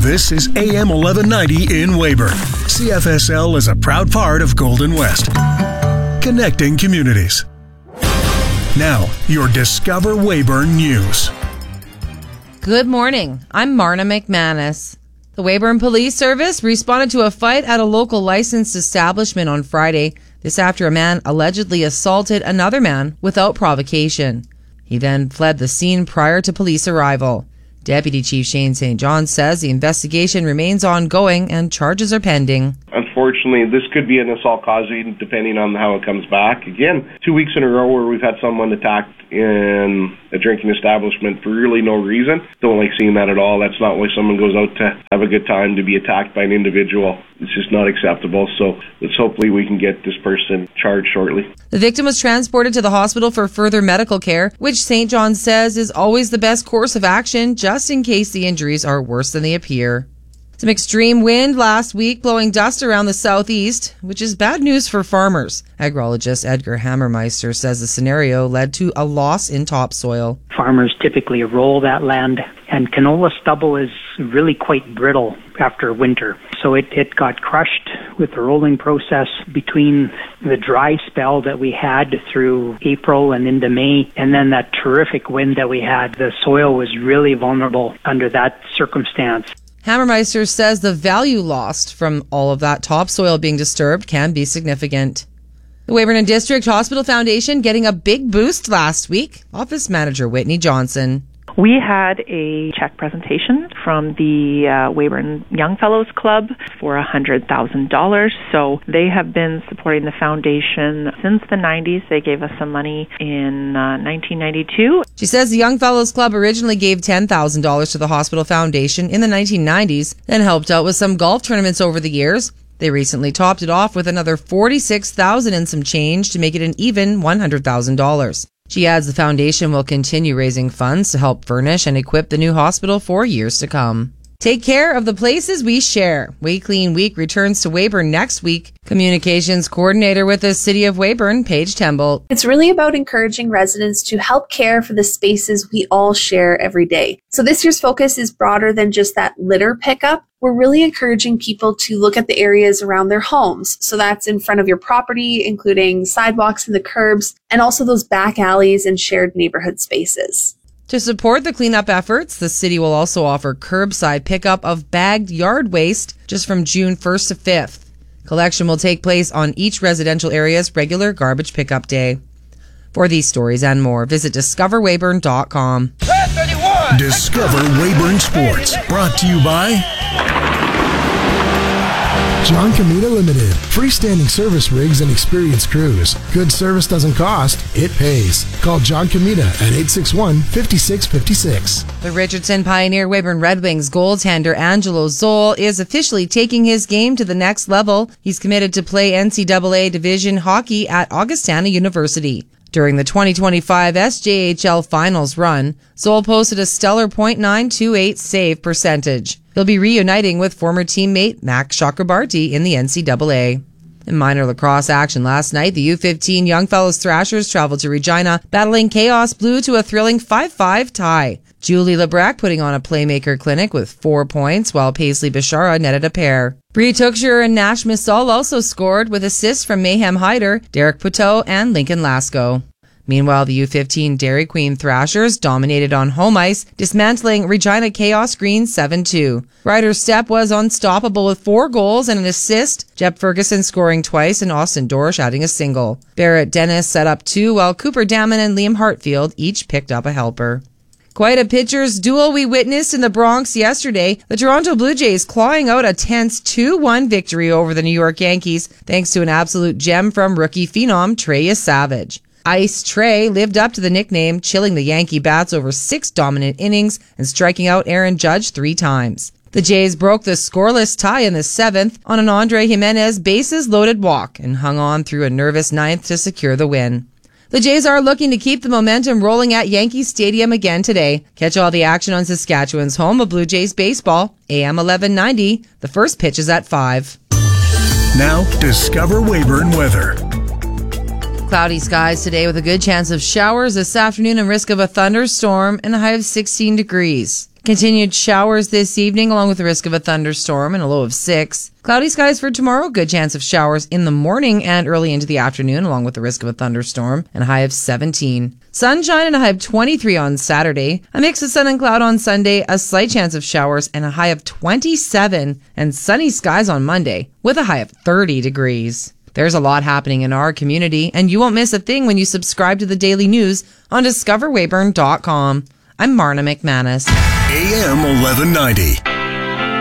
This is AM 1190 in Weyburn. CFSL is a proud part of Golden West. Connecting communities. Now, your Discover Weyburn News. Good morning. I'm Marna McManus. The Weyburn Police Service responded to a fight at a local licensed establishment on Friday. This after a man allegedly assaulted another man without provocation. He then fled the scene prior to police arrival. Deputy Chief Shane St. John says the investigation remains ongoing and charges are pending. Unfortunately, this could be an assault causing depending on how it comes back. Again, 2 weeks in a row where we've had someone attacked in a drinking establishment for really no reason. Don't like seeing that at all. That's not why someone goes out to have a good time, to be attacked by an individual. It's just not acceptable. So let's hopefully we can get this person charged shortly. The victim was transported to the hospital for further medical care, which St. John says is always the best course of action just in case the injuries are worse than they appear. Some extreme wind last week blowing dust around the southeast, which is bad news for farmers. Agrologist Edgar Hammermeister says the scenario led to a loss in topsoil. Farmers typically roll that land, and canola stubble is really quite brittle after winter. So it got crushed with the rolling process between the dry spell that we had through April and into May, and then that terrific wind that we had. The soil was really vulnerable under that circumstance. Hammermeister says the value lost from all of that topsoil being disturbed can be significant. The Weyburn and District Hospital Foundation getting a big boost last week. Office Manager Whitney Johnson. We had a check presentation from the Weyburn Young Fellows Club for $100,000. So they have been supporting the foundation since the 90s. They gave us some money in 1992. She says the Young Fellows Club originally gave $10,000 to the hospital foundation in the 1990s, then helped out with some golf tournaments over the years. They recently topped it off with another $46,000 and some change to make it an even $100,000. She adds the foundation will continue raising funds to help furnish and equip the new hospital for years to come. Take care of the places we share. We Clean Week returns to Weyburn next week. Communications Coordinator with the City of Weyburn, Paige Temple. It's really about encouraging residents to help care for the spaces we all share every day. So this year's focus is broader than just that litter pickup. We're really encouraging people to look at the areas around their homes. So that's in front of your property, including sidewalks and the curbs, and also those back alleys and shared neighborhood spaces. To support the cleanup efforts, the city will also offer curbside pickup of bagged yard waste just from June 1st to 5th. Collection will take place on each residential area's regular garbage pickup day. For these stories and more, visit discoverweyburn.com. Discover Weyburn Sports, brought to you by John Comita Limited. Freestanding service rigs and experienced crews. Good service doesn't cost, it pays. Call John Comita at 861-5656. The Richardson Pioneer Weyburn Red Wings goaltender Angelo Zoll is officially taking his game to the next level. He's committed to play NCAA Division hockey at Augustana University. During the 2025 SJHL Finals run, Zoll posted a stellar .928 save percentage. He'll be reuniting with former teammate Max Chakrabarty in the NCAA. In minor lacrosse action last night, the U15 Young Fellows Thrashers traveled to Regina, battling Chaos Blue to a thrilling 5-5 tie. Julie Lebrec putting on a playmaker clinic with 4 points, while Paisley Bishara netted a pair. Bree Tuchscher and Nash Missal also scored with assists from Mayhem Hyder, Derek Puteau, and Lincoln Lasco. Meanwhile, the U15 Dairy Queen Thrashers dominated on home ice, dismantling Regina Chaos Green 7-2. Ryder Stepp was unstoppable with 4 goals and an assist, Jeb Ferguson scoring twice and Austin Dorsch adding a single. Barrett Dennis set up 2, while Cooper Damon and Liam Hartfield each picked up a helper. Quite a pitcher's duel we witnessed in the Bronx yesterday. The Toronto Blue Jays clawing out a tense 2-1 victory over the New York Yankees, thanks to an absolute gem from rookie phenom Trey Savage. Ice Trey lived up to the nickname, chilling the Yankee bats over 6 dominant innings and striking out Aaron Judge 3 times. The Jays broke the scoreless tie in the 7th on an Andre Jimenez bases-loaded walk and hung on through a nervous 9th to secure the win. The Jays are looking to keep the momentum rolling at Yankee Stadium again today. Catch all the action on Saskatchewan's home of Blue Jays baseball, AM 1190. The first pitch is at 5. Now, Discover Weyburn weather. Cloudy skies today with a good chance of showers this afternoon and risk of a thunderstorm and a high of 16 degrees. Continued showers this evening, along with the risk of a thunderstorm and a low of 6. Cloudy skies for tomorrow. Good chance of showers in the morning and early into the afternoon, along with the risk of a thunderstorm, and a high of 17. Sunshine and a high of 23 on Saturday. A mix of sun and cloud on Sunday. A slight chance of showers and a high of 27. And sunny skies on Monday with a high of 30 degrees. There's a lot happening in our community, and you won't miss a thing when you subscribe to the daily news on discoverweyburn.com. I'm Marna McManus. AM 1190.